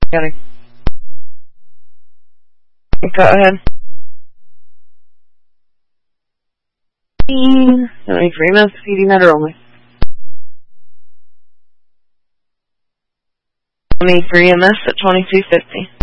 Got it. Go ahead. 73 minutes, PD Meter only. 23 MS at 2250.